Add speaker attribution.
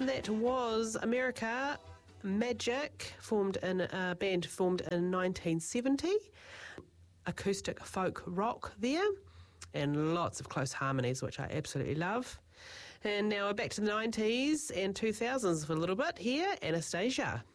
Speaker 1: That was America Magic, a band formed in 1970. Acoustic folk rock there, and lots of close harmonies, which I absolutely love. And now we're back to the 90s and 2000s for a little bit here, Anastasia.